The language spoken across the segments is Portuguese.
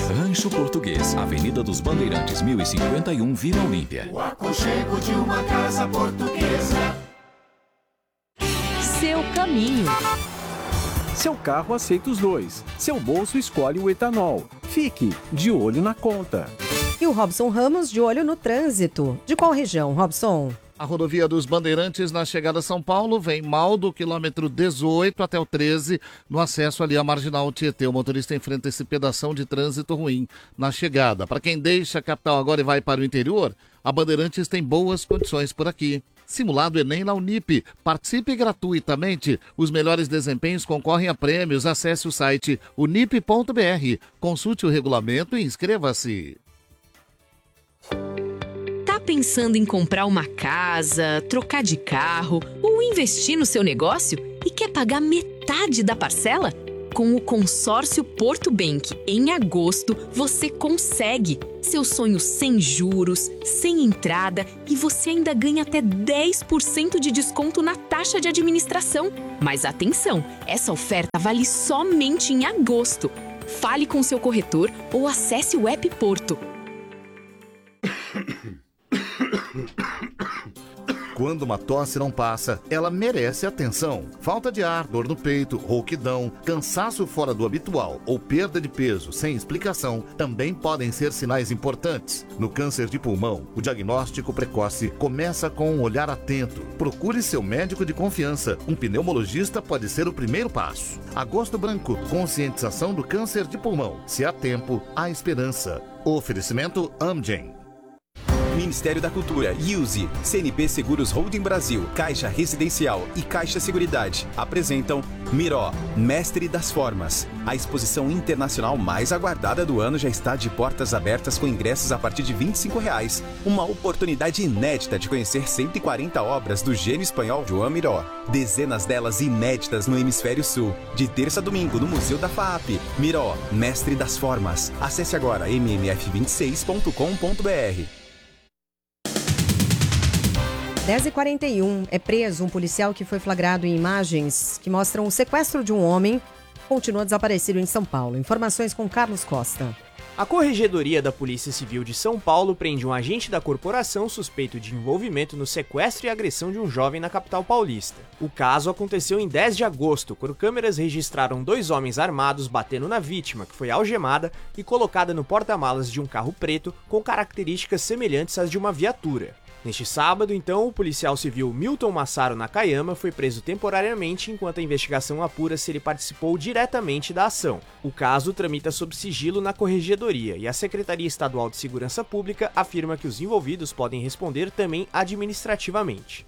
Rancho Português, Avenida dos Bandeirantes, 1051, Vila Olímpia. O aconchego de uma casa portuguesa. Seu caminho. Seu carro aceita os dois. Seu bolso escolhe o etanol. Fique de olho na conta. E o Robson Ramos de olho no trânsito. De qual região, Robson? A rodovia dos Bandeirantes na chegada a São Paulo vem mal do quilômetro 18 até o 13, no acesso ali à Marginal Tietê. O motorista enfrenta esse pedação de trânsito ruim na chegada. Para quem deixa a capital agora e vai para o interior, a Bandeirantes tem boas condições por aqui. Simulado Enem na Unip. Participe gratuitamente. Os melhores desempenhos concorrem a prêmios. Acesse o site unip.br. Consulte o regulamento e inscreva-se. Tá pensando em comprar uma casa, trocar de carro ou investir no seu negócio e quer pagar metade da parcela? Com o consórcio Porto Bank, em agosto, você consegue. Seu sonho sem juros, sem entrada e você ainda ganha até 10% de desconto na taxa de administração. Mas atenção, essa oferta vale somente em agosto. Fale com seu corretor ou acesse o app Porto. Quando uma tosse não passa, ela merece atenção. Falta de ar, dor no peito, rouquidão, cansaço fora do habitual ou perda de peso sem explicação também podem ser sinais importantes. No câncer de pulmão, o diagnóstico precoce começa com um olhar atento. Procure seu médico de confiança. Um pneumologista pode ser o primeiro passo. Agosto Branco, conscientização do câncer de pulmão. Se há tempo, há esperança. Oferecimento Amgen. Ministério da Cultura, IUSE, CNP Seguros Holding Brasil, Caixa Residencial e Caixa Seguridade apresentam Miró, Mestre das Formas. A exposição internacional mais aguardada do ano já está de portas abertas com ingressos a partir de R$ 25. Uma oportunidade inédita de conhecer 140 obras do gênio espanhol Joan Miró. Dezenas delas inéditas no Hemisfério Sul. De terça a domingo no Museu da FAAP. Miró, Mestre das Formas. Acesse agora mmf26.com.br. 10h41, é preso um policial que foi flagrado em imagens que mostram o sequestro de um homem que continua desaparecido em São Paulo. Informações com Carlos Costa. A Corregedoria da Polícia Civil de São Paulo prende um agente da corporação suspeito de envolvimento no sequestro e agressão de um jovem na capital paulista. O caso aconteceu em 10 de agosto, quando câmeras registraram 2 homens armados batendo na vítima, que foi algemada e colocada no porta-malas de um carro preto com características semelhantes às de uma viatura. Neste sábado, então, o policial civil Milton Massaro Nakayama foi preso temporariamente enquanto a investigação apura se ele participou diretamente da ação. O caso tramita sob sigilo na Corregedoria e a Secretaria Estadual de Segurança Pública afirma que os envolvidos podem responder também administrativamente.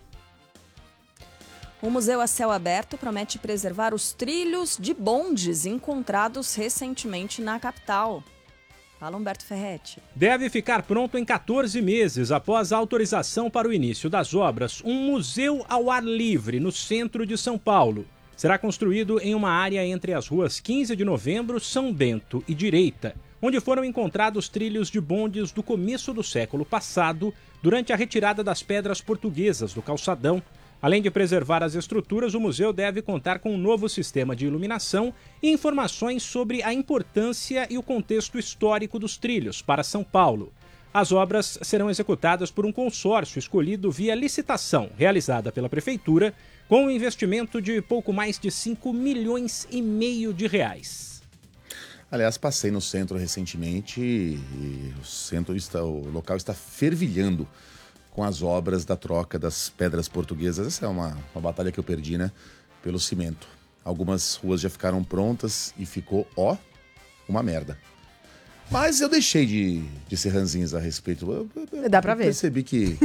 O Museu a Céu Aberto promete preservar os trilhos de bondes encontrados recentemente na capital. Fala, Humberto Ferretti. Deve ficar pronto em 14 meses após a autorização para o início das obras um museu ao ar livre no centro de São Paulo. Será construído em uma área entre as ruas 15 de Novembro, São Bento e Direita, onde foram encontrados trilhos de bondes do começo do século passado durante a retirada das pedras portuguesas do calçadão. Além de preservar as estruturas, o museu deve contar com um novo sistema de iluminação e informações sobre a importância e o contexto histórico dos trilhos para São Paulo. As obras serão executadas por um consórcio escolhido via licitação, realizada pela Prefeitura, com um investimento de pouco mais de 5,5 milhões de reais. Aliás, passei no centro recentemente e o local está fervilhando com as obras da troca das pedras portuguesas. Essa é uma batalha que eu perdi, né? Pelo cimento. Algumas ruas já ficaram prontas e ficou, uma merda. Mas eu deixei de ser ranzinhos a respeito. Dá pra ver. Eu percebi que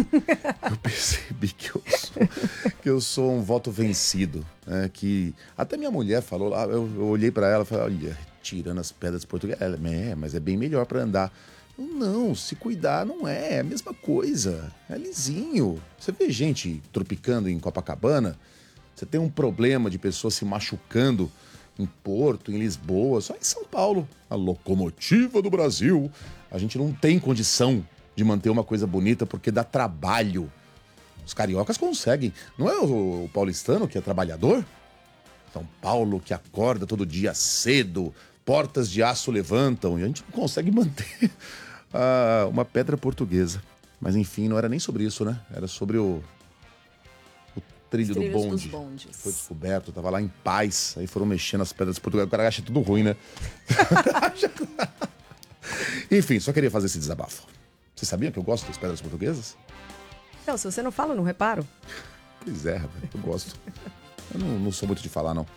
eu sou um voto vencido. Né? Que até minha mulher falou, eu olhei pra ela e falei, olha, tirando as pedras portuguesas. Ela, mas é bem melhor pra andar. Não, se cuidar não é a mesma coisa, é lisinho. Você vê gente tropicando em Copacabana, você tem um problema de pessoas se machucando em Porto, em Lisboa, só em São Paulo, a locomotiva do Brasil. A gente não tem condição de manter uma coisa bonita porque dá trabalho. Os cariocas conseguem, não é o paulistano que é trabalhador? São Paulo que acorda todo dia cedo portas de aço levantam e a gente não consegue manter uma pedra portuguesa. Mas enfim, não era nem sobre isso, né? Era sobre o trilho do bonde. Foi descoberto, tava lá em paz. Aí foram mexendo as pedras portuguesas. O cara acha tudo ruim, né? Enfim, só queria fazer esse desabafo. Você sabia que eu gosto das pedras portuguesas? Não, se você não fala, eu não reparo. Pois é, rapaz, eu gosto. Eu não sou muito de falar, não.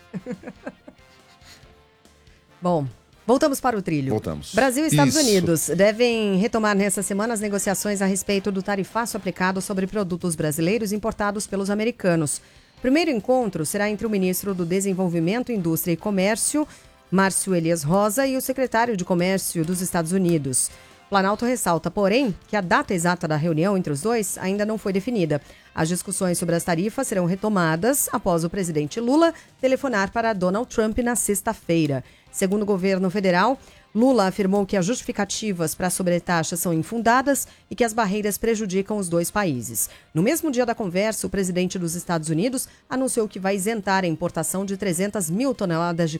Bom, voltamos para o trilho. Voltamos. Brasil e Estados Isso. Unidos devem retomar nessa semana as negociações a respeito do tarifaço aplicado sobre produtos brasileiros importados pelos americanos. O primeiro encontro será entre o ministro do Desenvolvimento, Indústria e Comércio, Márcio Elias Rosa, e o secretário de Comércio dos Estados Unidos. Planalto ressalta, porém, que a data exata da reunião entre os dois ainda não foi definida. As discussões sobre as tarifas serão retomadas após o presidente Lula telefonar para Donald Trump na sexta-feira. Segundo o governo federal, Lula afirmou que as justificativas para a sobretaxa são infundadas e que as barreiras prejudicam os dois países. No mesmo dia da conversa, o presidente dos Estados Unidos anunciou que vai isentar a importação de 300 mil toneladas de